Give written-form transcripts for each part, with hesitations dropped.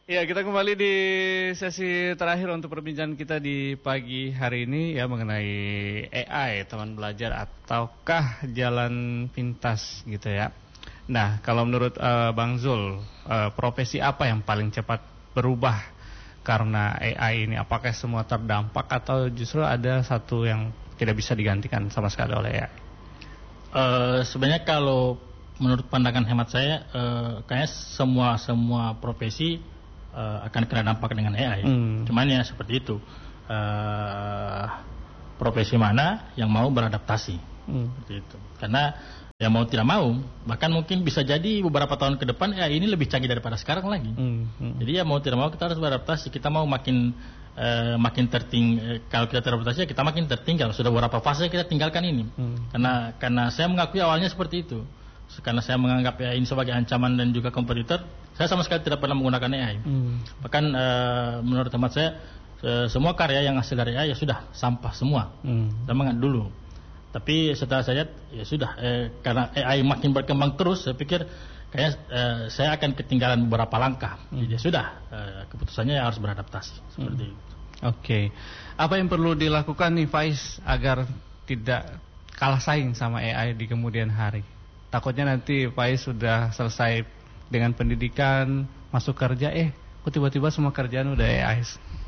Ya, kita kembali di sesi terakhir untuk perbincangan kita di pagi hari ini ya mengenai AI, teman belajar ataukah jalan pintas gitu ya. Nah, kalau menurut Bang Zul, profesi apa yang paling cepat berubah karena AI ini? Apakah semua terdampak atau justru ada satu yang tidak bisa digantikan sama sekali oleh AI? Sebenarnya kalau menurut pandangan hemat saya, kayaknya semua profesi akan kena dampak dengan AI. Cuman ya seperti itu, profesi mana yang mau beradaptasi, seperti itu. Karena ya mau tidak mau, bahkan mungkin bisa jadi beberapa tahun ke depan AI ini lebih canggih daripada sekarang lagi. Jadi ya mau tidak mau kita harus beradaptasi. Kita mau makin kalau kita beradaptasi kita makin tertinggal. Sudah beberapa fase kita tinggalkan ini. Karena saya mengakui awalnya seperti itu. Karena saya menganggap AI ini sebagai ancaman dan juga kompetitor, saya sama sekali tidak pernah menggunakan AI. Bahkan menurut teman saya, semua karya yang hasil dari AI ya sudah sampah semua. Saya dulu. Tapi setelah saya lihat ya sudah, karena AI makin berkembang terus, saya pikir kayaknya saya akan ketinggalan beberapa langkah. Jadi ya sudah, keputusannya harus beradaptasi seperti itu. Oke. Apa yang perlu dilakukan nih Faiz agar tidak kalah saing sama AI di kemudian hari? Takutnya nanti Faiz sudah selesai dengan pendidikan, masuk kerja, kok tiba-tiba semua kerjaan udah AI.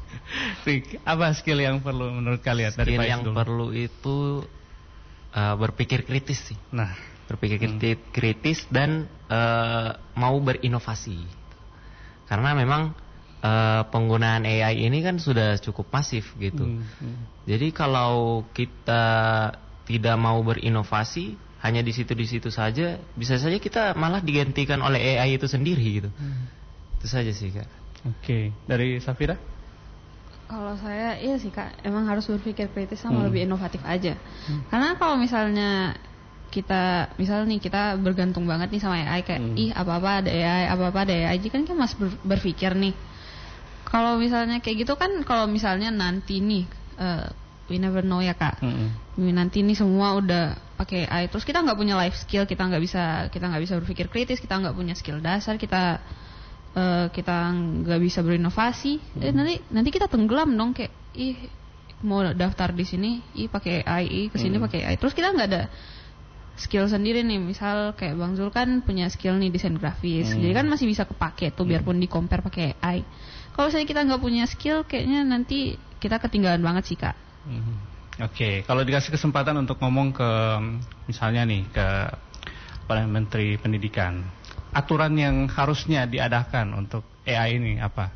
Apa skill yang perlu menurut kalian dari Faiz dulu? Skill yang perlu itu berpikir kritis sih. Nah, berpikir kritis dan mau berinovasi. Karena memang penggunaan AI ini kan sudah cukup masif gitu. Jadi kalau kita tidak mau berinovasi, hanya di situ saja, bisa saja kita malah digantikan oleh AI itu sendiri gitu. Itu saja sih Kak. Oke. Dari Safira? Kalau saya iya sih Kak, emang harus berpikir kritis sama lebih inovatif aja. Karena kalau misalnya kita bergantung banget nih sama AI kayak apa-apa ada AI, kan masih berpikir nih. Kalau misalnya kayak gitu kan, kalau misalnya nanti nih we never know ya Kak. Nanti nih semua udah pakai AI, terus kita nggak punya life skill, kita nggak bisa berpikir kritis, kita nggak punya skill dasar, kita nggak bisa berinovasi. Nanti kita tenggelam dong, kayak mau daftar di sini pakai AI, kesini pakai AI, terus kita nggak ada skill sendiri nih. Misal kayak Bang Zul kan punya skill nih desain grafis, jadi kan masih bisa kepake tuh biarpun di compare pakai AI. Kalau misalnya kita nggak punya skill, kayaknya nanti kita ketinggalan banget sih Kak. Oke, kalau dikasih kesempatan untuk ngomong ke misalnya nih ke Menteri Pendidikan, aturan yang harusnya diadakan untuk AI ini apa?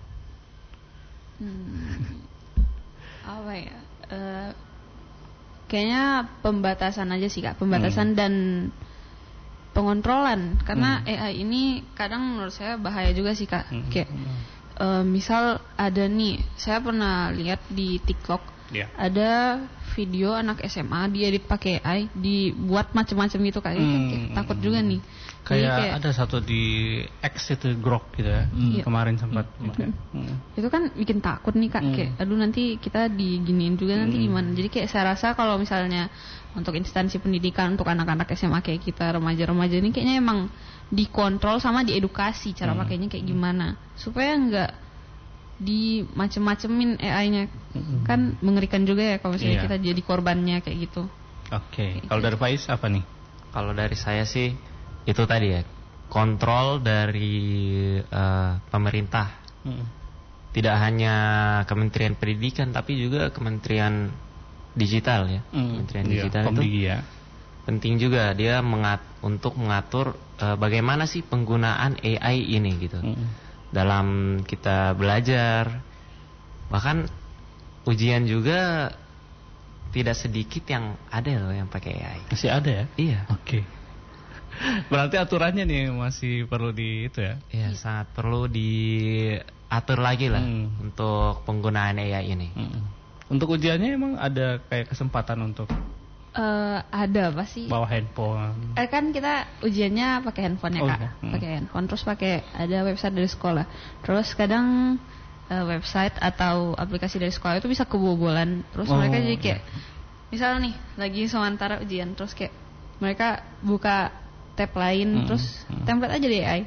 Apa ya? Kayaknya pembatasan aja sih Kak, pembatasan dan pengontrolan. Karena AI ini kadang menurut saya bahaya juga sih Kak. Kayak misal ada nih, saya pernah lihat di TikTok. Ada video anak SMA diedit pakai AI, dibuat macam-macam gitu Kak. Kayak takut juga nih. Kayak ada satu di X itu Grok gitu ya. Kemarin sempat itu kan bikin takut nih Kak. Kayak aduh nanti kita diginiin juga nanti gimana. Jadi kayak saya rasa kalau misalnya untuk instansi pendidikan untuk anak-anak SMA kayak kita, remaja-remaja ini kayaknya emang dikontrol sama diedukasi cara pakainya kayak gimana, supaya nggak di macem-macemin AI-nya. Kan mengerikan juga ya kalau misalnya kita jadi korbannya kayak gitu. Oke. Kalau dari Faiz apa nih? Kalau dari saya sih itu tadi ya, kontrol dari pemerintah. Tidak hanya Kementerian Pendidikan tapi juga Kementerian Digital ya. Kementerian Digital itu penting juga dia untuk mengatur bagaimana sih penggunaan AI ini gitu. Dalam kita belajar, bahkan ujian juga tidak sedikit yang ada loh yang pakai AI. Masih ada ya? Iya. Oke. Berarti aturannya nih masih perlu di itu ya? Iya, sangat perlu diatur lagi lah untuk penggunaan AI ini. Untuk ujiannya emang ada kayak kesempatan untuk ada pasti bawa handphone. Kan kita ujiannya pakai handphone ya Kak. Pakai handphone, terus pakai ada website dari sekolah. Terus kadang website atau aplikasi dari sekolah itu bisa kebobolan. Terus mereka jadi kayak misalnya nih lagi sementara ujian, terus kayak mereka buka tab lain, terus template aja di AI.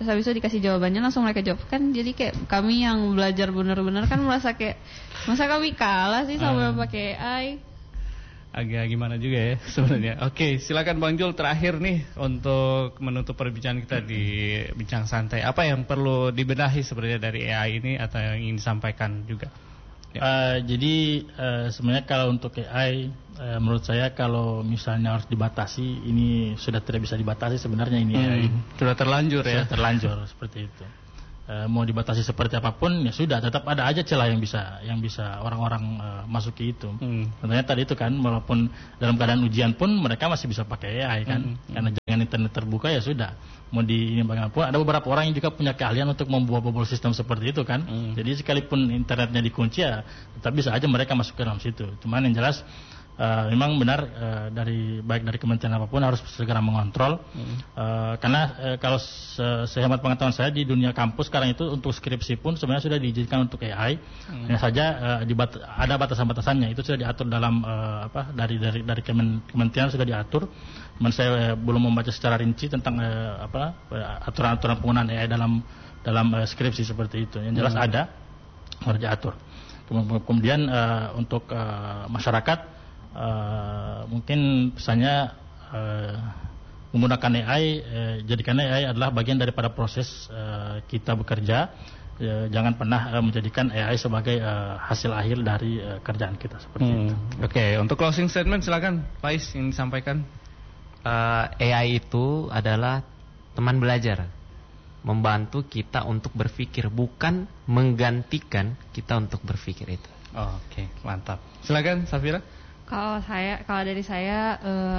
Terus habis itu dikasih jawabannya langsung mereka jawab kan, jadi kayak kami yang belajar benar-benar kan merasa kayak masa kami kalah sih sama pakai AI. Agak gimana juga ya sebenarnya. Oke, silakan Bang Jul terakhir nih untuk menutup perbincangan kita di Bincang Santai. Apa yang perlu dibenahi sebenarnya dari AI ini atau yang ingin disampaikan juga? Ya. Jadi sebenarnya kalau untuk AI, menurut saya kalau misalnya harus dibatasi, ini sudah tidak bisa dibatasi sebenarnya ini AI. Sudah terlanjur ya. Sudah terlanjur seperti itu. Mau dibatasi seperti apapun ya sudah, tetap ada aja celah yang bisa orang-orang masuki itu. Contohnya tadi itu kan, walaupun dalam keadaan ujian pun mereka masih bisa pakai AI kan, karena jangan internet terbuka ya sudah. Mau di ini bagaimanapun, ada beberapa orang yang juga punya keahlian untuk membuat bobol sistem seperti itu kan. Jadi sekalipun internetnya dikunci ya tetap bisa aja mereka masuk ke dalam situ. Cuman yang jelas memang benar baik dari kementerian apapun harus segera mengontrol, karena kalau sehemat pengetahuan saya di dunia kampus sekarang itu untuk skripsi pun sebenarnya sudah diizinkan untuk AI. Hanya saja ada batasan-batasannya, itu sudah diatur dalam dari kementerian sudah diatur. Cuman saya belum membaca secara rinci tentang aturan-aturan penggunaan AI dalam skripsi seperti itu. Yang jelas ada, harus diatur. Kemudian untuk masyarakat, mungkin pesannya menggunakan AI, jadikan AI adalah bagian daripada proses kita bekerja. Jangan pernah menjadikan AI sebagai hasil akhir dari kerjaan kita seperti itu. Oke, untuk closing statement silakan Faiz yang disampaikan. AI itu adalah teman belajar, membantu kita untuk berpikir, bukan menggantikan kita untuk berpikir itu. Oke, mantap. Silakan Safira. Kalau dari saya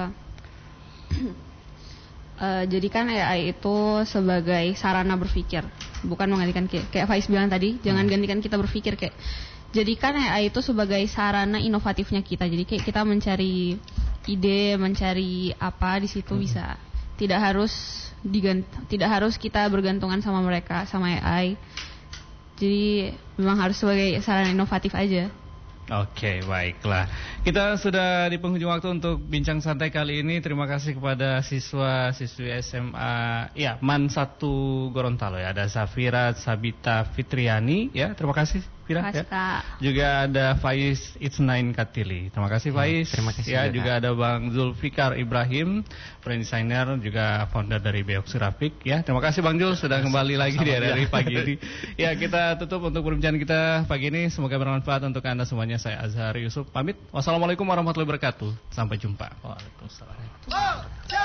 jadikan AI itu sebagai sarana berpikir, bukan menggantikan kayak Faiz bilang tadi, jangan gantikan kita berpikir, kayak jadikan AI itu sebagai sarana inovatifnya kita. Jadi kayak kita mencari ide, mencari apa di situ bisa. Tidak harus kita bergantungan sama mereka, sama AI. Jadi memang harus sebagai sarana inovatif aja. Oke, baiklah. Kita sudah di penghujung waktu untuk bincang santai kali ini. Terima kasih kepada siswa-siswi SMA MAN 1 Gorontalo ya. Ada Safira Sabita Fitriani ya. Terima kasih Fira ya. Juga ada Faiz Itsnain Katili. Terima kasih Faiz. Terima kasih. Ya, juga ada Bang Zulfikar Ibrahim, brand designer juga founder dari Beok Surafik ya. Terima kasih Bang Jul sudah kembali lagi di hari pagi ini. Ya, kita tutup untuk perbincangan kita pagi ini. Semoga bermanfaat untuk Anda semuanya. Saya Azhar Yusuf pamit. Wassalamualaikum warahmatullahi wabarakatuh. Sampai jumpa. Waalaikumsalam.